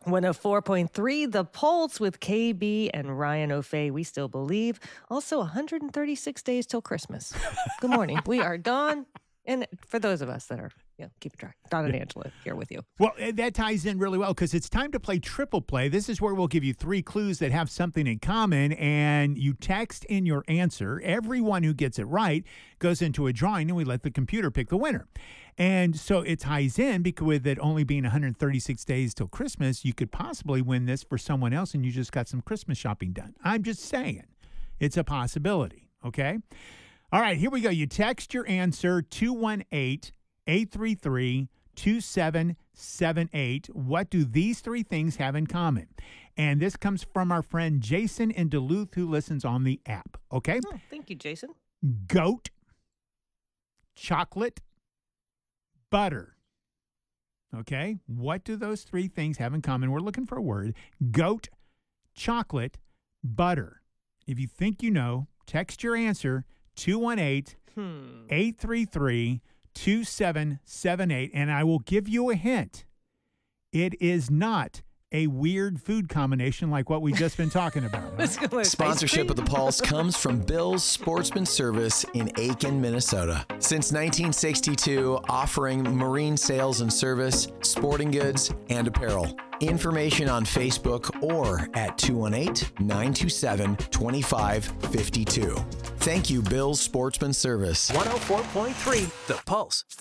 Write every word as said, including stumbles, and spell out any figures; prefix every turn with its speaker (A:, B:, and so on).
A: one oh four point three, The Pulse with K B and Ryan O'Fay. We still believe. Also, one hundred thirty-six days till Christmas. Good morning. We are Dawn. And for those of us that are, you know, keep track, Don and Angela here with you.
B: Well, that ties in really well because it's time to play Triple Play. This is where we'll give you three clues that have something in common, and you text in your answer. Everyone who gets it right goes into a drawing, and we let the computer pick the winner. And so it ties in because with it only being one hundred thirty-six days till Christmas, you could possibly win this for someone else, and you just got some Christmas shopping done. I'm just saying. It's a possibility, okay? All right, here we go. You text your answer two one eight, eight three three, two seven seven eight. What do these three things have in common? And this comes from our friend Jason in Duluth who listens on the app, okay?
A: Oh, thank you, Jason.
B: Goat, chocolate, butter. Okay? What do those three things have in common? We're looking for a word. Goat, chocolate, butter. If you think you know, text your answer two one eight, eight three three, two seven seven eight, and I will give you a hint. It is not a weird food combination like what we've just been talking about. Right?
C: Sponsorship of The Pulse comes from Bill's Sportsman Service in Aiken, Minnesota. Since nineteen sixty-two, offering marine sales and service, sporting goods, and apparel. Information on Facebook or at two one eight, nine two seven, two five five two. Thank you, Bill's Sportsman Service.
D: one oh four point three The Pulse.